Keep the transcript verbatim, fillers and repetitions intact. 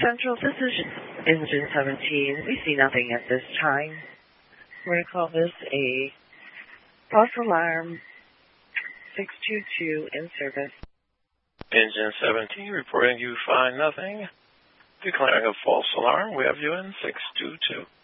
Central, this is Engine seventeen. We see nothing at this time. We're going to call this a false alarm six two two in service. Engine seventeen reporting you find nothing. Declaring a false alarm. We have you in six two two.